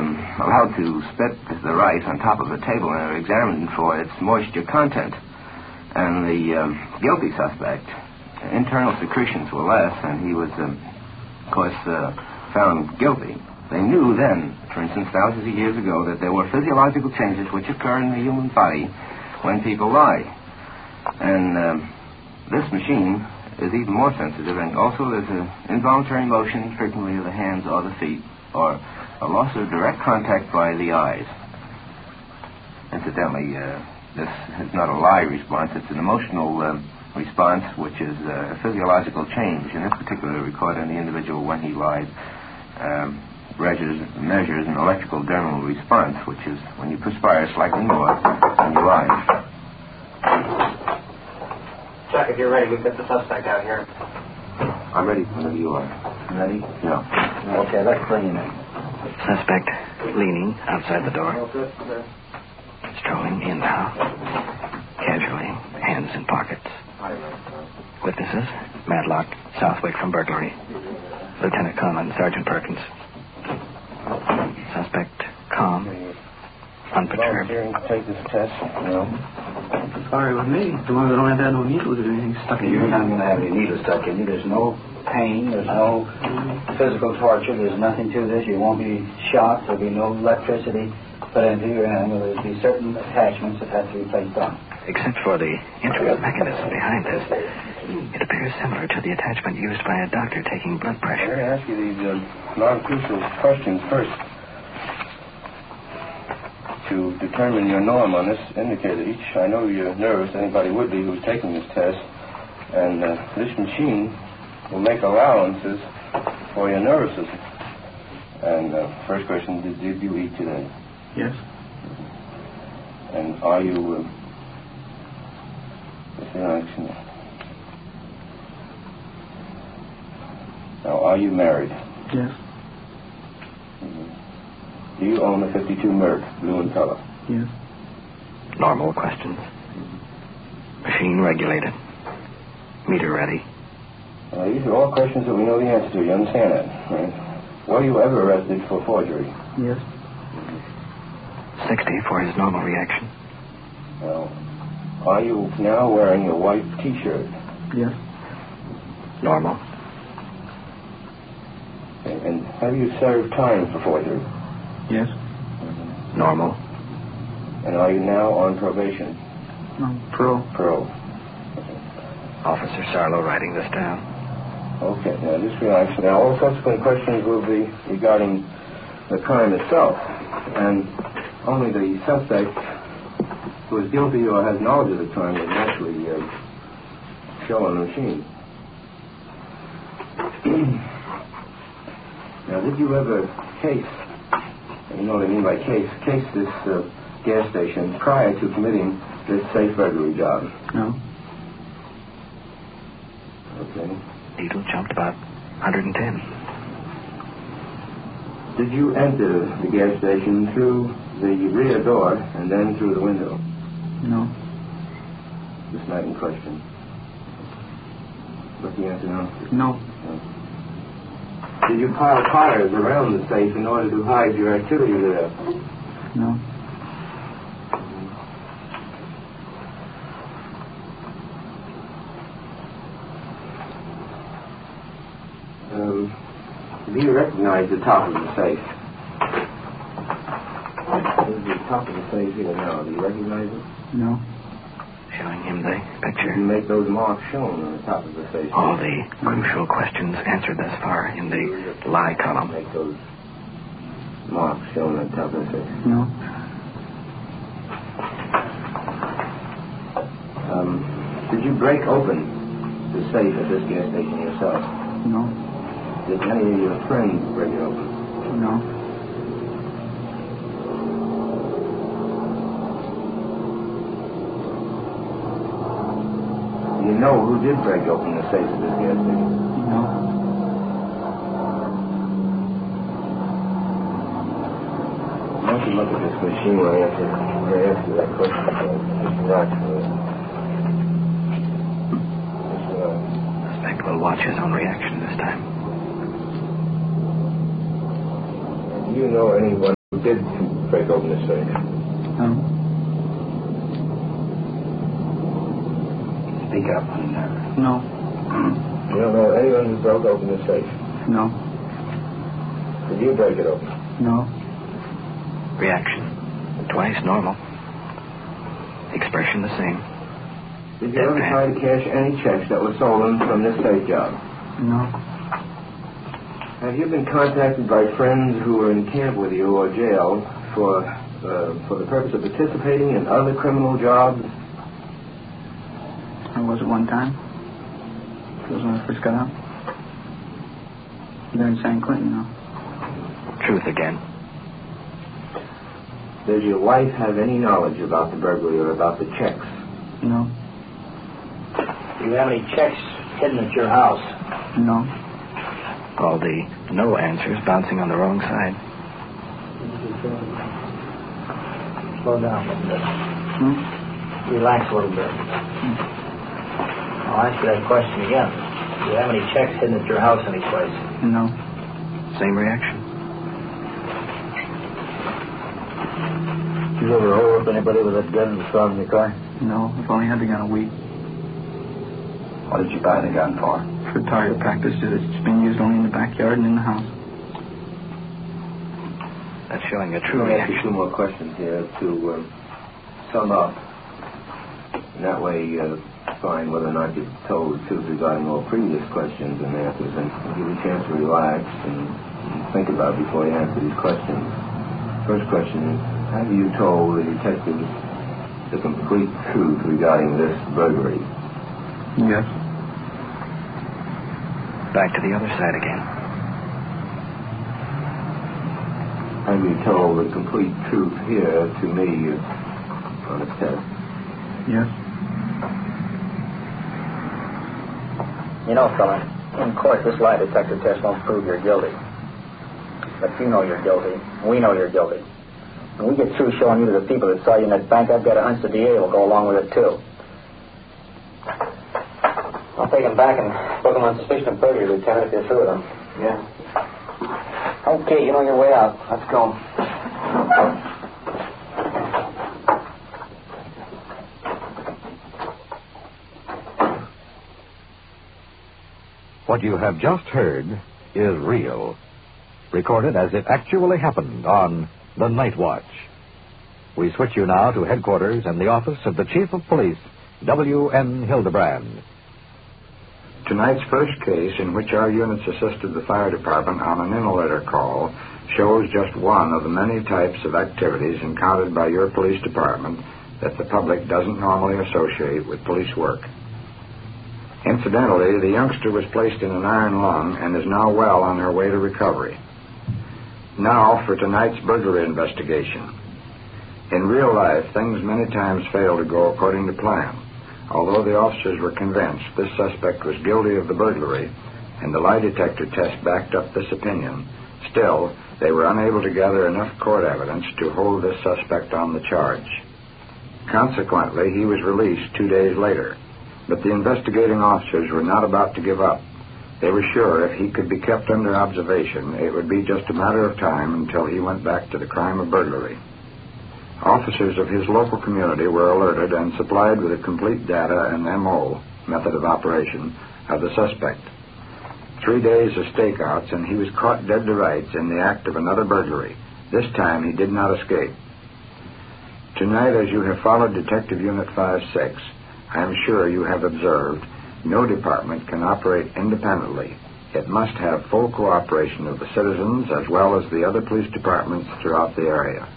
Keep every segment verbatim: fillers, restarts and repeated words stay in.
um, allowed to spit the rice on top of a table and are examined for its moisture content. And the um, guilty suspect, internal secretions were less, and he was, um, of course, uh, found guilty. They knew then, for instance, thousands of years ago, that there were physiological changes which occur in the human body when people lie. And um, this machine is even more sensitive, and also there's an involuntary motion frequently of the hands or the feet, or a loss of direct contact by the eyes. Incidentally, uh, this is not a lie response, it's an emotional uh, response, which is uh, a physiological change. In this particular record on the individual, when he lied, um, measures, measures an electrical dermal response, which is when you perspire slightly more when you lie. Chuck, if you're ready, we've got the suspect out here. I'm ready whenever you are. Ready? Yeah. Okay, let's bring him in. Suspect leaning outside the door. Strolling in now. Casually, hands in pockets. Witnesses, Madlock, Southwick from burglary. Lieutenant Conlon, Sergeant Perkins. Suspect calm, unperturbed. Take this test. No. Sorry with me. The ones that don't have had no needles or anything stuck in You're you. not going to have any needles stuck in you. There's no pain. There's no physical torture. There's nothing to this. You won't be shot. There'll be no electricity put into your hand. There'll be certain attachments that have to be placed on. Except for the intricate mechanism behind this, it appears similar to the attachment used by a doctor taking blood I'm pressure. going to ask you these uh, non-crucial questions first. To determine your norm on this indicator, each, I know you're nervous, anybody would be who's taking this test, and uh, this machine will make allowances for your nervousness. And uh, first question, did, did you eat today? Yes. And are you, uh, what's the action? Now, are you married? Yes. Mm-hmm. Do you own a fifty-two Merc, blue in color? Yes. Normal questions. Machine regulated. Meter ready. Uh, these are all questions that we know the answer to. You understand that, right? Were you ever arrested for forgery? Yes. sixty for his normal reaction. Now, are you now wearing a white T-shirt? Yes. Normal. Okay. And have you served time for forgery? Yes. Normal. And are you now on probation? No. Pro. Pro. Officer Sarlo writing this down. Okay, now just relax. Now, all subsequent questions will be regarding the crime itself. And only the suspect who is guilty or has knowledge of the crime will naturally uh, show on the machine. Now, did you ever case, you know what I mean by case, case this uh, gas station prior to committing this safe burglary job? No. Okay. Needle jumped about one hundred ten. Did you enter the gas station through the rear door and then through the window? No. This night in question. What's the answer now? No. No. Did you pile tires around the safe in order to hide your activity there? No. Um, do you recognize the top of the safe? This is the top of the safe here now. Do you recognize it? No. Showing him the picture. You make those marks shown on the top of the safe. All the crucial questions answered thus far in the lie column. Make those marks shown on the top of the safe. No. Um, did you break open the safe at this gas station yourself? No. Did any of your friends break it open? No. Do you know who did break open the safe at this gas station? No. Once you look at this machine, I have to I ask you that question. Mister Rochford. Suspect will watch his own reaction this time. Do you know anyone Did break open the safe? No. Speak up. No. You don't know anyone who broke open the safe? No. Did you break it open? No. Reaction. Twice normal. Expression the same. Did you ever try to cash any checks that were stolen from this safe job? No. Have you been contacted by friends who were in camp with you or jail for uh, for the purpose of participating in other criminal jobs? I was at one time. That was when I first got out. They're in San Quentin now. Truth again. Does your wife have any knowledge about the burglary or about the checks? No. Do you have any checks hidden at your house? No. All the no answers bouncing on the wrong side. Slow down a little bit. Hmm? Relax a little bit. Hmm. I'll ask you that question again. Do you have any checks hidden at your house anyplace? No. Same reaction. You ever hold up anybody with that gun in the front of your car? No. I've only had the gun a week. What did you buy the gun for? For target practice. It's been used only in the backyard and in the house. That's showing a true Let me ask you reaction. two more questions here to um, sum up. And that way, uh, find whether or not you've told the truth regarding all previous questions and answers, and give you a chance to relax and, and think about it before you answer these questions. First question is, have you told the detectives the complete truth regarding this burglary? Yes. Back to the other side again. Have you told the complete truth here to me on a test? Yes. You know, fella, in court, this lie detector test won't prove you're guilty. But you know you're guilty. We know you're guilty. When we get through showing you to the people that saw you in that bank, I've got a hunch the D A will go along with it, too. I'll take him back and book him on suspicion of burglary, Lieutenant, if you're through with him. Yeah. Okay, you know your way out. Let's go. What you have just heard is real, recorded as it actually happened on The Night Watch. We switch you now to headquarters and the office of the Chief of Police, W N Hildebrand. Tonight's first case, in which our units assisted the fire department on an interletter call, shows just one of the many types of activities encountered by your police department that the public doesn't normally associate with police work. Incidentally, the youngster was placed in an iron lung and is now well on her way to recovery. Now for tonight's burglary investigation. In real life, things many times fail to go according to plan. Although the officers were convinced this suspect was guilty of the burglary, and the lie detector test backed up this opinion, still, they were unable to gather enough court evidence to hold this suspect on the charge. Consequently, he was released two days later. But the investigating officers were not about to give up. They were sure if he could be kept under observation, it would be just a matter of time until he went back to the crime of burglary. Officers of his local community were alerted and supplied with the complete data and M O, method of operation, of the suspect. Three days of stakeouts, and he was caught dead to rights in the act of another burglary. This time he did not escape. Tonight, as you have followed Detective Unit five six, I am sure you have observed no department can operate independently. It must have full cooperation of the citizens as well as the other police departments throughout the area.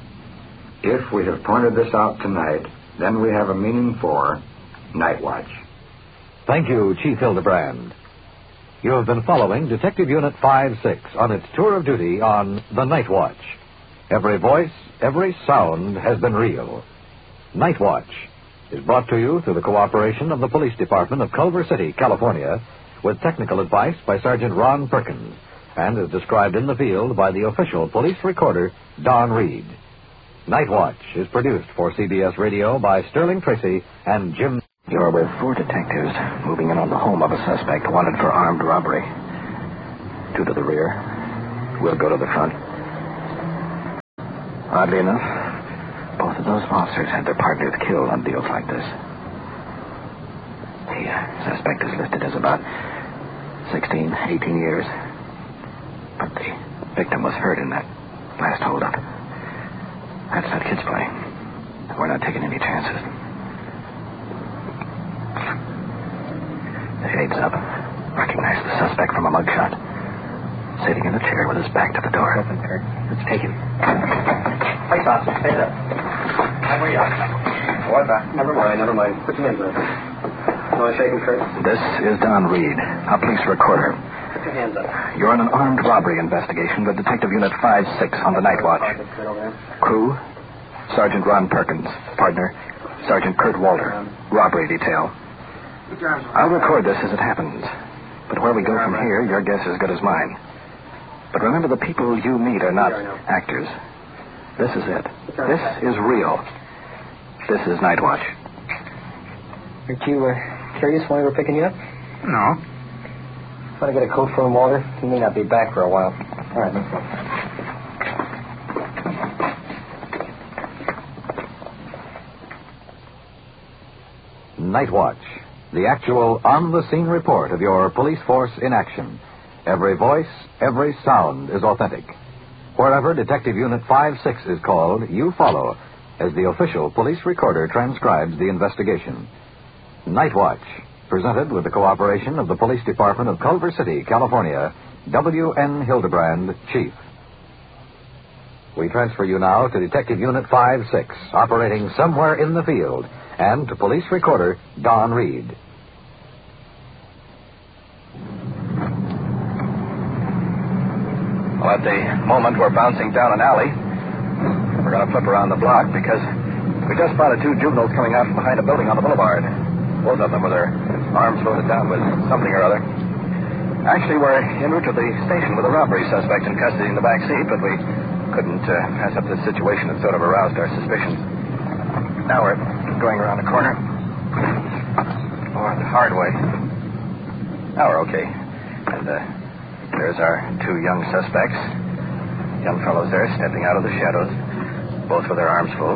If we have pointed this out tonight, then we have a meaning for Night Watch. Thank you, Chief Hildebrand. You have been following Detective Unit five six on its tour of duty on The Night Watch. Every voice, every sound has been real. Night Watch is brought to you through the cooperation of the Police Department of Culver City, California, with technical advice by Sergeant Ron Perkins, and is described in the field by the official police recorder, Don Reed. Night Watch is produced for C B S Radio by Sterling Tracy and Jim... You're with four detectives moving in on the home of a suspect wanted for armed robbery. Two to the rear. We'll go to the front. Oddly enough, both of those officers had their partners killed on deals like this. The uh, suspect is listed as about sixteen, eighteen years. But the victim was hurt in that last holdup. That's not kid's play. We're not taking any chances. The shades up. Recognize the suspect from a mugshot. Sitting in a chair with his back to the door. Open, Kurt. Let's take him. Place officer, stand up. Hi, where are you? What? Never mind, never mind. Put your hands up. You want to shake him, Kurt? This is Don Reed, a police recorder. Put your hands up. You're in an armed robbery investigation with Detective Unit five six on the night watch. Crew, Sergeant Ron Perkins. Partner, Sergeant Kurt Walter. Robbery detail. I'll record this as it happens. But where we go from here, your guess is as good as mine. But remember, the people you meet are not actors. This is it. This is real. This is Night Watch. Aren't you uh, curious why we're picking you up? No. Want to get a coat for him, Walter? He may not be back for a while. All right, let's go. Night Watch, the actual on-the-scene report of your police force in action. Every voice, every sound is authentic. Wherever Detective Unit five six is called, you follow as the official police recorder transcribes the investigation. Night Watch, presented with the cooperation of the Police Department of Culver City, California, W N Hildebrand, Chief. We transfer you now to Detective Unit five six, operating somewhere in the field, and to police recorder Don Reed. Well, at the moment, we're bouncing down an alley. We're going to flip around the block because we just spotted two juveniles coming out from behind a building on the boulevard. Both of them with their arms loaded down with something or other. Actually, we're en route to the station with a robbery suspect in custody in the back seat, but we couldn't uh, pass up this situation that sort of aroused our suspicions. Now we're going around the corner. Oh, the hard way. Now we're okay. And, uh... there's our two young suspects. Young fellows there stepping out of the shadows, both with their arms full.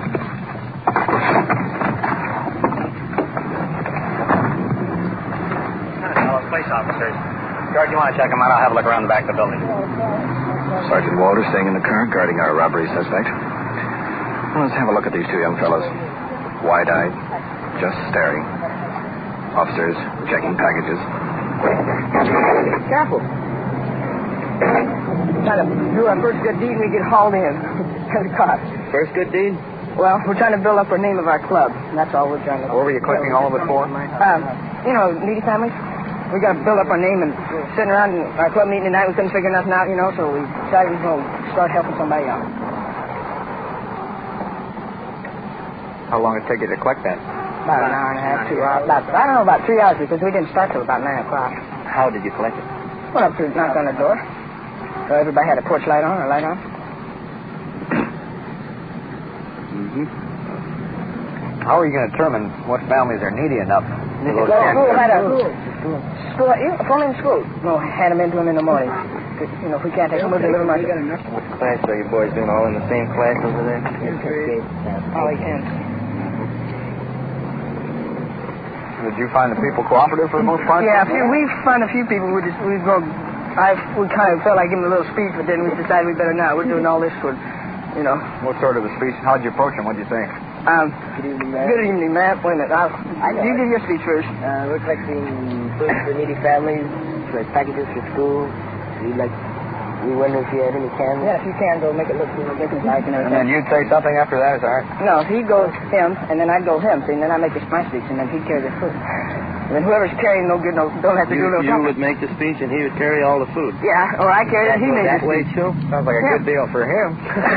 Police officers. George, you want to check them out? I'll have a look around the back of the building. Sergeant Walter staying in the car, guarding our robbery suspect. Well, let's have a look at these two young fellows. Wide-eyed, just staring. Officers checking packages. Careful. Trying to do our first good deed and we get hauled in. Kind of caught. First good deed? Well, we're trying to build up our name of our club. That's all we're trying to do. What were you collecting all of it for? Um, you know, needy families. We got to build up our name, and sitting around in our club meeting tonight, we couldn't figure nothing out, you know, so we decided we were going to start helping somebody out. How long did it take you to collect that? About an hour and a half, two hours. About, I don't know, about three hours, because we didn't start till about nine o'clock. How did you collect it? Went up to knock on the door. So everybody had a porch light on, or light on. Mm-hmm. How are you going to determine what families are needy enough? Well, school had a school, yeah, phone in school. No, hand them into them in the morning. You know, if we can't take them, we'll deliver them. What class are you boys doing? All in the same class over there? All we can. Did you find the people cooperative for the most part? Yeah, a few, we found a few people. We just we go. I we kind of felt like giving a little speech, but then we decided we better not. We're doing all this for, you know. What sort of a speech? How'd you approach them? What'd you think? Um, good evening, Matt. Good evening, Matt. Wait a minute. I'll, you give your speech first. Uh, we're collecting food for needy families, for packages for school. We'd like, we wonder if you had any cans. Yeah, if you can, go make it look, you know, make it nice and And everything. then you'd say something after that, is that right? No, he'd go him, and then I'd go him. See, and then I'd make his my speech, and then he'd carry the food. And then whoever's carrying no good, no, don't have to You, do no you talking. would make the speech and he would carry all the food. Yeah, or I carry it, he made that the way speech. too? Sounds like a Yeah. good deal for him.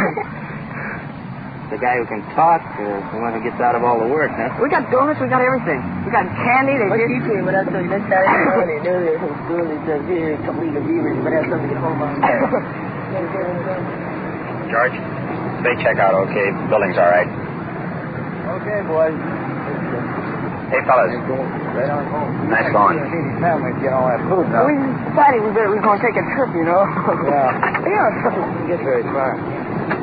The guy who can talk, uh, the one who gets out of all the work, huh? We got donuts, we got everything. We got candy. They What give you doing? But that's this Saturday morning earlier from school. He says, here, a couple of beavers, but have something to get home on. George, they check out okay. Building's all right. Okay, boys. Hey, fellas. Right on home. Nice going. Needy families get all that food now. We decided we better, we were going to take a trip, you know. Yeah. Yeah. Get very far.